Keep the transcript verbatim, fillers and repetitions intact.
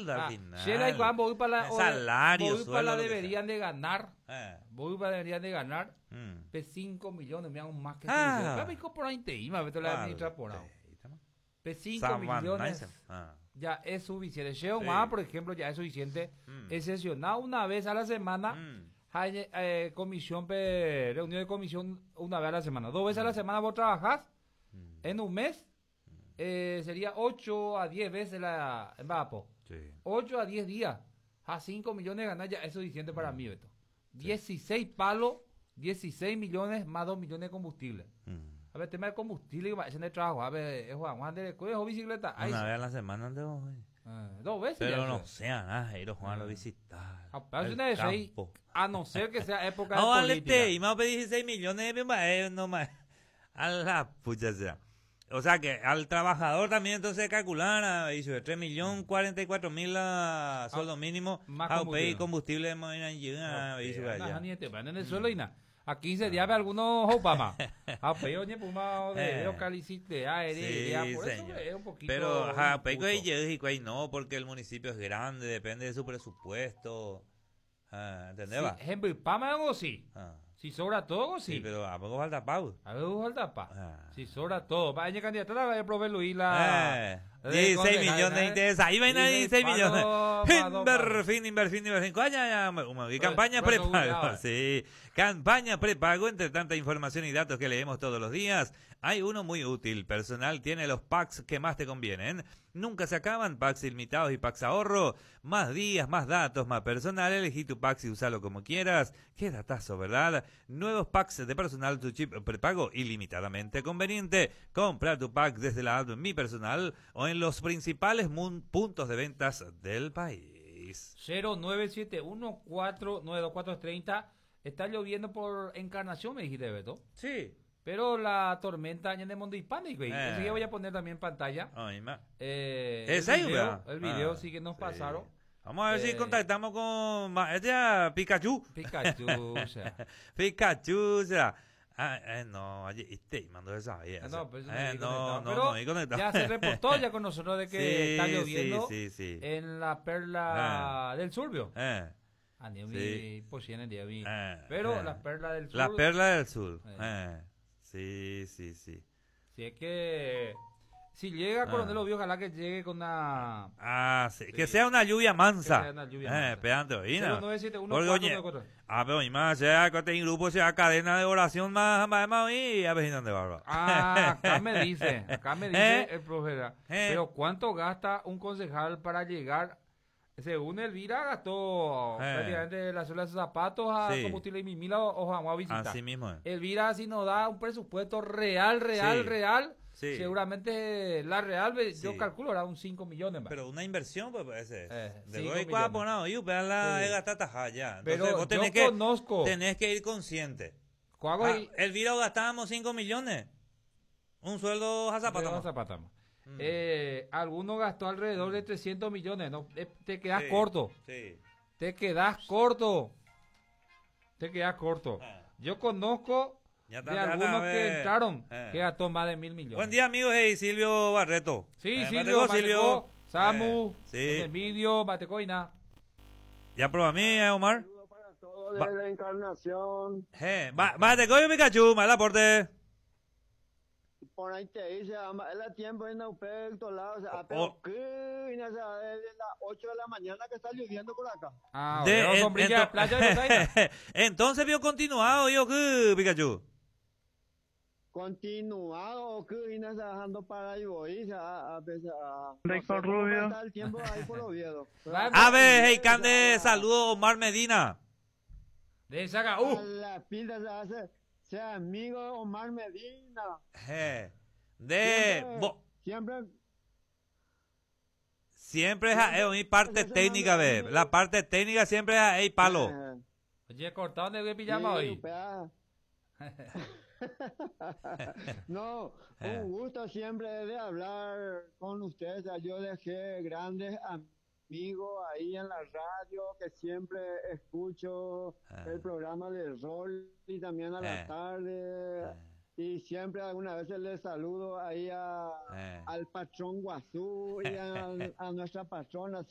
sueldo al Ah, final. Shela y Juan, voy para la, El salario, voy para sueldo, la lo que deberían de ganar. Eh. Voy para deberían de ganar. Mm. Pe cinco millones, me hago más que Ah. suficiente. Pero pico por ahí te iba, vete la administra por ahí. Pe cinco Saman, millones nice. Ah. ya es suficiente. Sheo Sí. más, por ejemplo, ya es suficiente. Mm. Excepcionado una vez a la semana. Mm. Hay eh, comisión, pe, reunión de comisión una vez a la semana. Dos veces a la semana vos trabajás. Mm. En un mes eh, sería ocho a diez veces la en Vapo. Sí. ocho a diez días. A cinco millones de ganar ya es suficiente para mí, Beto. dieciséis palos, dieciséis millones más dos millones de combustible. Mm. A ver, tema de combustible que va a hacer de trabajo. A ver, es Juan, Juan de coge bicicleta. Ahí Una sí. vez a la semana de hoy. Eh, dos veces Pero ya no eso. sean, ah, ir a Juan a visitar. A partir el de eso ahí, campo. a no ser que sea época de No vale política. te, y más de dieciséis millones de más, no más. A la pucha sea. O sea que al trabajador también entonces calcular a hizo de tres millones cuarenta y cuatro mil a sueldo mínimo. más A combustible. pedir combustible de Moina y a hizo Nah, allá. ni te van en el suelo y nada. A quince días ve algunos Obama. A peor ni puma de localicite aire. Ya, por eso señor. es un poquito. Pero ja, injusto. peco y y no, porque el municipio es grande, depende de su presupuesto. Ah, ¿entendés? Sí, va? ejemplo, y Pama o sí. Ah, Si sobra todo, sí. sí, pero a poco falta pago. A ver, falta pa. Ah. Si sobra todo. Vaya candidatura, vaya a proveerlo y la. Eh, dieciséis millones de intereses. Ahí van a dieciséis millones. Inverfin, Inverfin, Inverfin. Coña, y campaña Pues, prepago. bueno, Sí, campaña prepago. Entre tanta información y datos que leemos todos los días, hay uno muy útil. Personal tiene los packs que más te convienen. Nunca se acaban. Packs ilimitados y packs ahorro. Más días, más datos, más personal. Elegí tu pack y usalo como quieras. Qué datazo, ¿verdad? Nuevos packs de personal, tu chip prepago ilimitadamente conveniente. Compra tu pack desde la app Mi Personal o en los principales mun- puntos de ventas del país. cero nueve siete uno cuatro nueve dos cuatro tres cero. Está lloviendo por Encarnación, me dijiste, Beto. Sí. Pero la tormenta añade de Mundo Hispánico. Eh. Enseguida voy a poner también en pantalla. Ay, ma. Eh, ¿Esa el video, ayuda? el video Ah, sí que nos sí. pasaron. Vamos a ver Eh, si contactamos con ma- este es Pikachu. Pikachu, o sea. Pikachu, será. Ah, eh, no, allí, este, mandó esa vieja. Ah, no, pues, eh, vi no, conectado. no, Pero no, vi conectado. ya se reportó ya con nosotros de que Sí, está lloviendo sí, sí, sí. en la perla del Surbio. Eh, Ah, ni Sí. vi, pues sí, ni vi. eh, Pero eh. la perla del sur. La perla del sur. Eh. Eh. Sí, sí, sí. Si es que si llega Coronel Ah. Obvio, ojalá que llegue con una Ah, sí. Sí. Que sea una lluvia mansa. Que sea una lluvia eh, mansa. Esperante, oína. cero nueve siete uno Porque, cuatro oye, nueve cuatro. ah, pero y más, sea que este grupo sea cadena de oración más, más, más, y a ver si no te barba. Ah, acá me dice, acá me dice ¿Eh? el profesor. ¿Eh? Pero ¿cuánto gasta un concejal para llegar? Según Elvira, gastó Eh. prácticamente la suela de sus zapatos a Sí. combustible y mil o vamos a visitar. Así mismo es. Elvira, si nos da un presupuesto real, real, Sí. real, Sí. seguramente la real, ve- yo Sí. calculo, era un cinco millones. ¿va? Pero una inversión, pues, ese. Eh, de cinco hoy millones. cuando ponado, y vean la Sí. de gastar tajada ya. Entonces, Pero vos tenés yo que, conozco. tenés que ir consciente. Cuago Ah, y- el video gastábamos cinco millones. Un sueldo a zapato. Leo más. Zapatama. Mm. Eh, alguno gastó alrededor de trescientos millones. No, Eh, te quedas Sí, corto. Sí. Te quedas corto. Te quedas corto. Ah. Yo conozco Ya está, de ya está, algunos a que ver. entraron Eh. que gastó más de mil millones. Buen día, amigos. Hey, Silvio Barreto. Sí, Eh, Silvio, Matecó, Silvio, Samu, Eh, sí. Emilio, Batecoina. Ya probó a mí, eh, Omar. Saludos para todos Va- desde la Encarnación. Eh, va, Bateco y Pikachu, mal aporte. Por ahí te dice, ama- es el tiempo en Naupec, todos lados. O sea, Oh, pero oh. ¿qué? O sea, desde las ocho de la mañana que está lloviendo por acá. Ah, De- bueno, en- sombrilla de ento- playa de Losaina. Entonces vio continuado, yo que Pikachu. Continuado, o qué, y no está dejando para y voy, o sea, a pesar. No Rector sé cómo Rubio. está el tiempo ahí por Oviedo. Pero- Va, A ver, hey, o Cande, sea, saludo Omar Medina. De Saga, A uh, la pinta se hace, sea amigo de Omar Medina. Eh, de Siempre- bo- Siempre. siempre es a- eh, mi parte técnica, ve. La parte técnica siempre es a hey, palo. eh, oye, cortado de qué pijama sí, hoy. pea. No, Eh. un gusto siempre de hablar con ustedes. O sea, yo dejé grandes amigos ahí en la radio que siempre escucho Ah. el programa de rol y también a la Eh. tarde. Eh. Y siempre algunas veces les saludo ahí a, Eh. al patrón Guazú y a, a nuestra patrona.